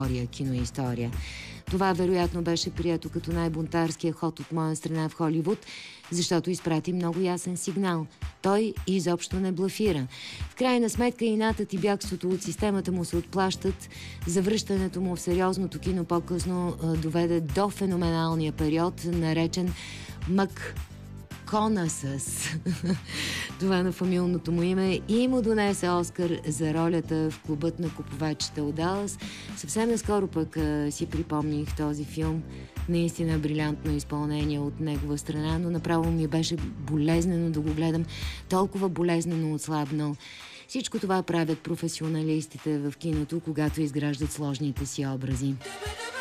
киноистория. Това вероятно беше прието като най-бунтарския ход от моя страна в Холивуд, защото изпрати много ясен сигнал. Той изобщо не блафира. В крайна сметка инатът и бягството от системата му се отплащат. Завръщането му в сериозното кино по-късно доведе до феноменалния период, наречен МакКонасъс. Това на фамилното му име, и му донесе Оскар за ролята в Клубът на купувачите от Далас. Съвсем наскоро пък си припомних този филм. Наистина брилянтно изпълнение от негова страна, но направо ми беше болезнено да го гледам. Толкова болезнено отслабнал. Всичко това правят професионалистите в киното, когато изграждат сложните си образи.